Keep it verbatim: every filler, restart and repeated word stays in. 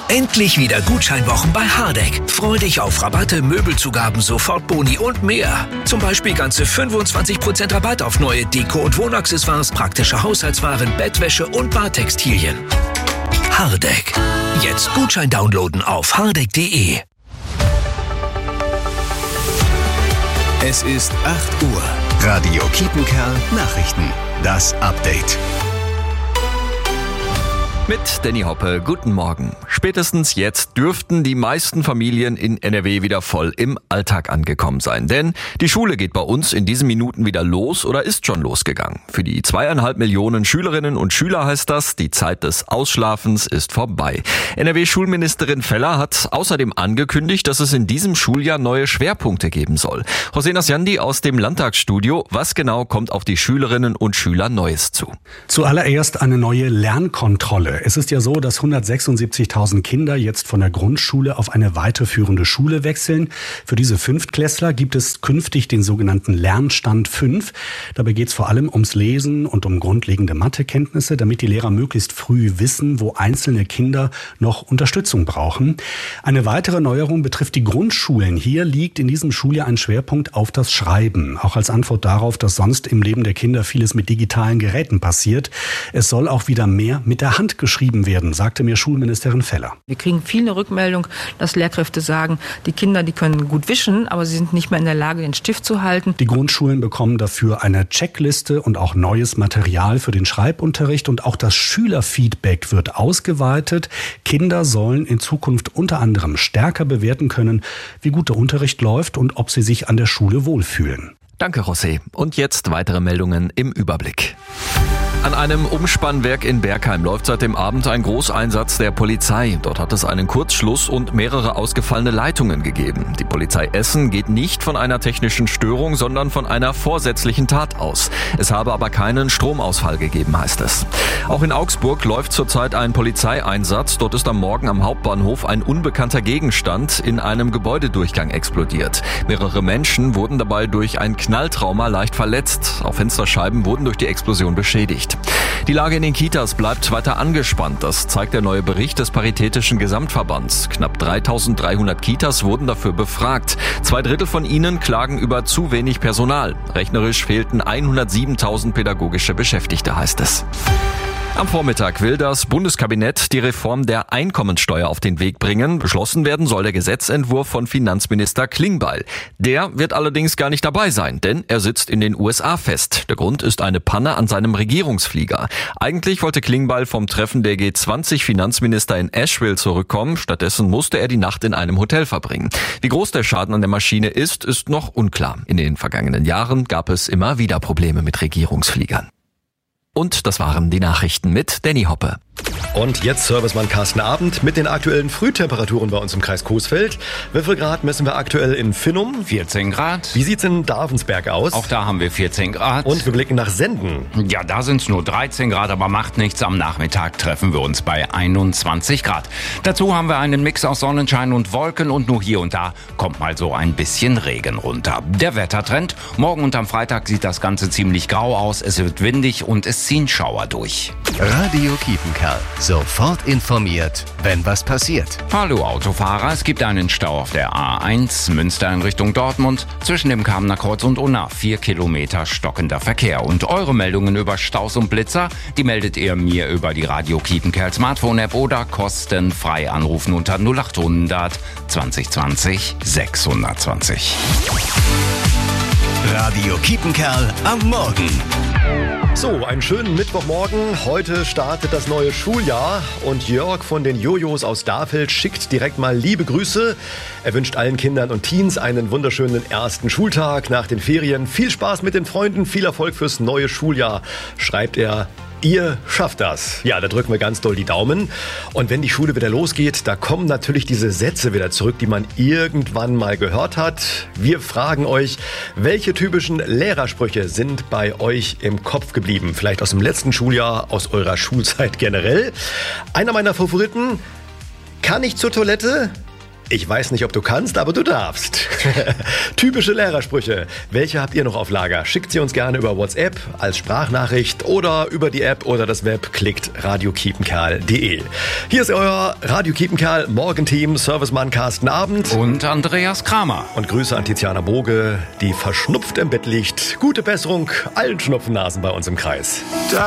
Endlich wieder Gutscheinwochen bei Hardegg. Freu dich auf Rabatte, Möbelzugaben, Sofortboni und mehr. Zum Beispiel ganze fünfundzwanzig Prozent Rabatt auf neue Deko- und Wohnaccessoires, praktische Haushaltswaren, Bettwäsche und Badtextilien. Hardegg. Jetzt Gutschein downloaden auf hardegg punkt de. Es ist acht Uhr. Radio Kiepenkerl Nachrichten. Das Update. Mit Danny Hoppe, guten Morgen. Spätestens jetzt dürften die meisten Familien in N R W wieder voll im Alltag angekommen sein. Denn die Schule geht bei uns in diesen Minuten wieder los oder ist schon losgegangen. Für die zweieinhalb Millionen Schülerinnen und Schüler heißt das, die Zeit des Ausschlafens ist vorbei. N R W-Schulministerin Feller hat außerdem angekündigt, dass es in diesem Schuljahr neue Schwerpunkte geben soll. Hossein Asjandi aus dem Landtagsstudio. Was genau kommt auf die Schülerinnen und Schüler Neues zu? Zuallererst eine neue Lernkontrolle. Es ist ja so, dass hundertsechsundsiebzigtausend Kinder jetzt von der Grundschule auf eine weiterführende Schule wechseln. Für diese Fünftklässler gibt es künftig den sogenannten Lernstand fünf. Dabei geht es vor allem ums Lesen und um grundlegende Mathekenntnisse, damit die Lehrer möglichst früh wissen, wo einzelne Kinder noch Unterstützung brauchen. Eine weitere Neuerung betrifft die Grundschulen. Hier liegt in diesem Schuljahr ein Schwerpunkt auf das Schreiben. Auch als Antwort darauf, dass sonst im Leben der Kinder vieles mit digitalen Geräten passiert. Es soll auch wieder mehr mit der Hand geschrieben werden, sagte mir Schulministerin Feller. Wir kriegen viel eine Rückmeldung, dass Lehrkräfte sagen, die Kinder, die können gut wischen, aber sie sind nicht mehr in der Lage, den Stift zu halten. Die Grundschulen bekommen dafür eine Checkliste und auch neues Material für den Schreibunterricht und auch das Schülerfeedback wird ausgeweitet. Kinder sollen in Zukunft unter anderem stärker bewerten können, wie gut der Unterricht läuft und ob sie sich an der Schule wohlfühlen. Danke, José. Und jetzt weitere Meldungen im Überblick. An einem Umspannwerk in Bergheim läuft seit dem Abend ein Großeinsatz der Polizei. Dort hat es einen Kurzschluss und mehrere ausgefallene Leitungen gegeben. Die Polizei Essen geht nicht von einer technischen Störung, sondern von einer vorsätzlichen Tat aus. Es habe aber keinen Stromausfall gegeben, heißt es. Auch in Augsburg läuft zurzeit ein Polizeieinsatz. Dort ist am Morgen am Hauptbahnhof ein unbekannter Gegenstand in einem Gebäudedurchgang explodiert. Mehrere Menschen wurden dabei durch ein Knalltrauma leicht verletzt. Auch Fensterscheiben wurden durch die Explosion beschädigt. Die Lage in den Kitas bleibt weiter angespannt. Das zeigt der neue Bericht des Paritätischen Gesamtverbands. Knapp dreitausenddreihundert Kitas wurden dafür befragt. Zwei Drittel von ihnen klagen über zu wenig Personal. Rechnerisch fehlten hundertsiebentausend pädagogische Beschäftigte, heißt es. Am Vormittag will das Bundeskabinett die Reform der Einkommensteuer auf den Weg bringen. Beschlossen werden soll der Gesetzentwurf von Finanzminister Klingbeil. Der wird allerdings gar nicht dabei sein, denn er sitzt in den U S A fest. Der Grund ist eine Panne an seinem Regierungsflieger. Eigentlich wollte Klingbeil vom Treffen der G zwanzig Finanzminister in Asheville zurückkommen. Stattdessen musste er die Nacht in einem Hotel verbringen. Wie groß der Schaden an der Maschine ist, ist noch unklar. In den vergangenen Jahren gab es immer wieder Probleme mit Regierungsfliegern. Und das waren die Nachrichten mit Danny Hoppe. Und jetzt Servicemann Carsten Abend mit den aktuellen Frühtemperaturen bei uns im Kreis Coesfeld. Wie viel Grad messen wir aktuell in Finnum? vierzehn Grad. Wie sieht's in Davensberg aus? Auch da haben wir vierzehn Grad. Und wir blicken nach Senden. Ja, da sind's nur dreizehn Grad, aber macht nichts. Am Nachmittag treffen wir uns bei einundzwanzig Grad. Dazu haben wir einen Mix aus Sonnenschein und Wolken und nur hier und da kommt mal so ein bisschen Regen runter. Der Wettertrend: Morgen und am Freitag sieht das Ganze ziemlich grau aus. Es wird windig und es ziehen Schauer durch. Radio Kiepenkerl. Sofort informiert, wenn was passiert. Hallo Autofahrer, es gibt einen Stau auf der A eins, Münster in Richtung Dortmund, zwischen dem Kamener Kreuz und Unna, vier Kilometer stockender Verkehr. Und eure Meldungen über Staus und Blitzer, die meldet ihr mir über die Radio Kiepenkerl Smartphone-App oder kostenfrei anrufen unter null acht hundert zwanzig zwanzig sechshundertzwanzig. Radio Kiepenkerl am Morgen. So, einen schönen Mittwochmorgen. Heute startet das neue Schuljahr und Jörg von den Jojos aus Dafeld schickt direkt mal liebe Grüße. Er wünscht allen Kindern und Teens einen wunderschönen ersten Schultag nach den Ferien. Viel Spaß mit den Freunden, viel Erfolg fürs neue Schuljahr, schreibt er. Ihr schafft das. Ja, da drücken wir ganz doll die Daumen. Und wenn die Schule wieder losgeht, da kommen natürlich diese Sätze wieder zurück, die man irgendwann mal gehört hat. Wir fragen euch, welche typischen Lehrersprüche sind bei euch im Kopf geblieben? Vielleicht aus dem letzten Schuljahr, aus eurer Schulzeit generell. Einer meiner Favoriten: Kann ich zur Toilette? Ich weiß nicht, ob du kannst, aber du darfst. Typische Lehrersprüche. Welche habt ihr noch auf Lager? Schickt sie uns gerne über WhatsApp, als Sprachnachricht oder über die App oder das Web. Klickt radio kiepenkerl punkt de. Hier ist euer Radio Kiepenkerl Morgenteam, Servicemann Carsten Abend und Andreas Kramer. Und Grüße an Tiziana Boge, die verschnupft im Bett liegt. Gute Besserung allen Schnupfennasen bei uns im Kreis.